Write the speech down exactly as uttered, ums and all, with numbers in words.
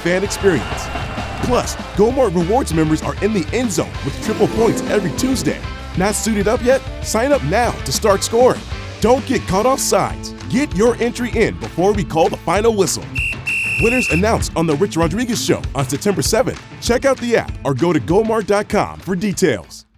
fan experience. Plus, GoMart Rewards members are in the end zone with triple points every Tuesday. Not suited up yet? Sign up now to start scoring. Don't get caught off sides. Get your entry in before we call the final whistle. Winners announced on The Rich Rodriguez Show on September seventh. Check out the app or go to gomart dot com for details.